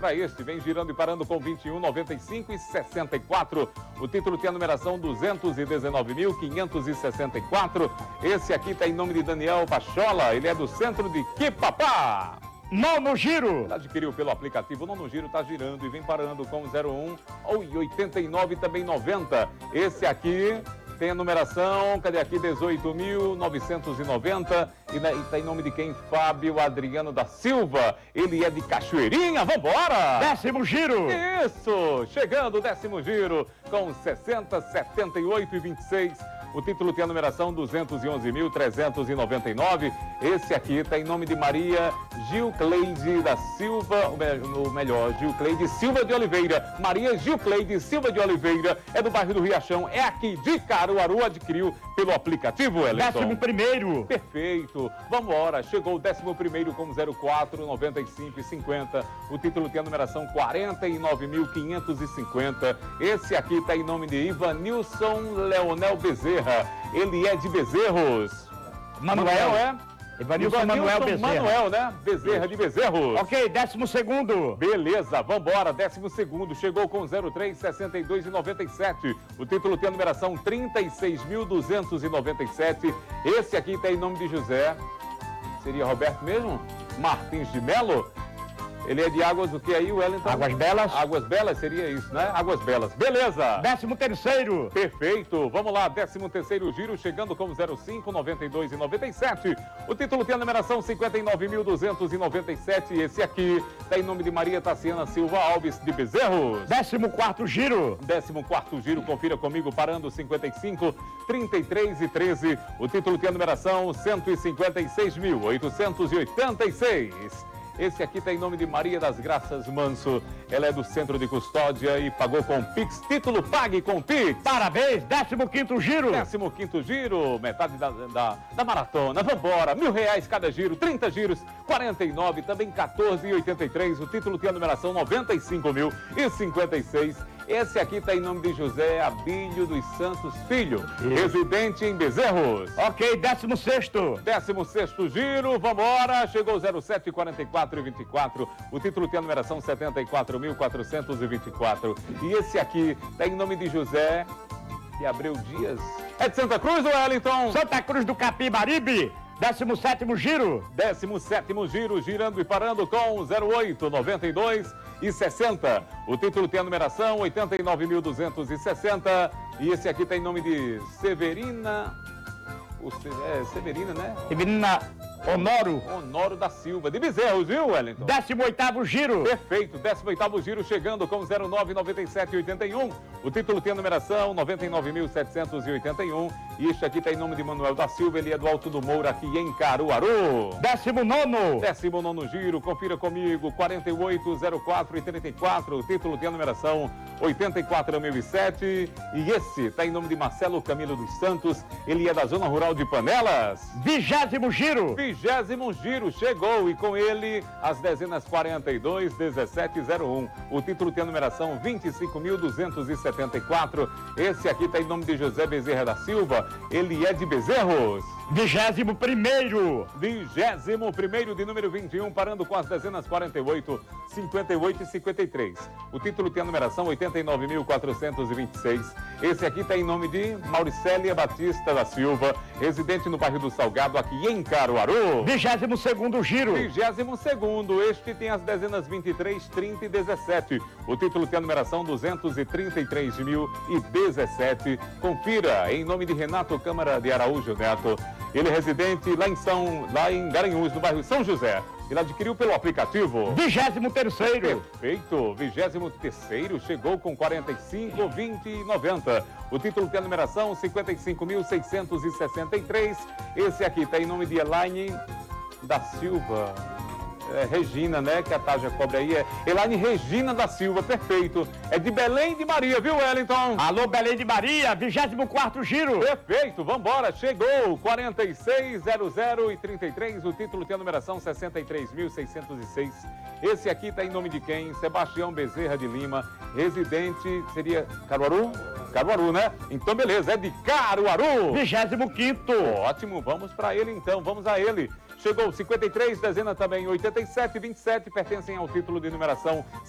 para este. Vem girando e parando com 21, 95 e 64. O título tem a numeração 219.564. Esse aqui está em nome de Daniel Pachola. Ele é do centro de Quipapá. Nono giro. Ele adquiriu pelo aplicativo. O nono giro está girando e vem parando com 01 e 89 também 90. Esse aqui tem a numeração, cadê aqui? 18.990 e está em nome de quem? Fábio Adriano da Silva. Ele é de Cachoeirinha. Vambora! Décimo giro. Isso! Chegando o décimo giro com 60, 78 e 26. O título tem a numeração 211.399. Esse aqui está em nome de Maria Gilcleide da Silva, ou melhor, Gilcleide Silva de Oliveira. Maria Gilcleide Silva de Oliveira é do bairro do Riachão, é aqui de Caruaru, adquiriu pelo aplicativo, Wellington. Décimo primeiro. Perfeito. Vambora, chegou o décimo primeiro com 04, 95 e 50. O título tem a numeração 49.550. Esse aqui está em nome de Ivanilson Leonel Bezerra. Ele é de Bezerros. Manuel é? Ivanilson Manuel Bezerra. Manuel, né? Bezerra de Bezerros. Ok, décimo segundo. Beleza, vambora, décimo segundo. Chegou com 03, 62 e 97. O título tem a numeração 36.297. Esse aqui está em nome de José. Seria Roberto mesmo? Martins de Melo. Ele é de Águas, o que aí, Wellington? Águas Belas. Águas Belas, seria isso, né? Águas Belas. Beleza. Décimo terceiro. Perfeito. Vamos lá, 13º giro, chegando com 05, 92 e 97. O título tem a numeração 59.297. Esse aqui está em nome de Maria Tassiana Silva Alves de Bezerros. 14º giro. 14º giro, confira comigo, parando 55, 33 e 13. O título tem a numeração 156.886. Esse aqui está em nome de Maria das Graças Manso. Ela é do Centro de Custódia e pagou com Pix. Título pague com Pix. Parabéns, 15º giro. 15º giro, metade da maratona. Vambora, R$1.000 cada giro, 30 giros, 49, também 14,83. O título tem a numeração 95.056. Esse aqui está em nome de José Abílio dos Santos Filho, residente em Bezerros. Ok, 16º. 16º giro, vambora, chegou 07, 44 e 24. O título tem a numeração 74.424. E esse aqui está em nome de José de Abreu Dias. É de Santa Cruz, Wellington? Santa Cruz do Capibaribe. 17º giro. 17º giro, girando e parando com 08, 92 e 60. O título tem a numeração 89.260. E esse aqui tem nome de Severina. Severina, né? Severina Honoro da Silva, de Bezerros, viu, Wellington? 18º giro. Perfeito, 18º giro, chegando com 09, 97 e 81. O título tem a numeração 99.781. E este aqui está em nome de Manuel da Silva, ele é do Alto do Moura, aqui em Caruaru. 19º. 19º giro, confira comigo, 48, 04 e 34. O título tem a numeração 84.007. E esse está em nome de Marcelo Camilo dos Santos, ele é da Zona Rural de Panelas. 20º giro. 20º giro, chegou e com ele as dezenas 42, 17 e 01. O título tem a numeração 25.274. Esse aqui está em nome de José Bezerra da Silva, ele é de Bezerros. 21º. 21º de número 21, parando com as dezenas 48, 58 e 53. O título tem a numeração 89.426. Esse aqui está em nome de Mauricélia Batista da Silva, residente no bairro do Salgado, aqui em Caruaru. 22º giro. 22º, este tem as dezenas 23, 30 e 17. O título tem a numeração 233.017. Confira, em nome de Renato Câmara de Araújo Neto. Ele é residente lá em Garanhuns, no bairro São José. Ele adquiriu pelo aplicativo. 23º. Perfeito. 23º, chegou com 45, 20 e 90. O título tem a numeração 55.663. Esse aqui está em nome de Elaine da Silva. Regina, né? Que a Taja cobre aí. É Elaine Regina da Silva, perfeito. É de Belém de Maria, viu, Wellington? Alô, Belém de Maria, 24º giro. Perfeito, vambora, chegou. 46, 00 e 33. O título tem a numeração 63.606. Esse aqui está em nome de quem? Sebastião Bezerra de Lima, residente, seria Caruaru? Caruaru, né? Então, beleza, é de Caruaru. 25º. Ótimo, vamos para ele então, vamos a ele. Chegou 53, dezena também 87, 27, pertencem ao título de numeração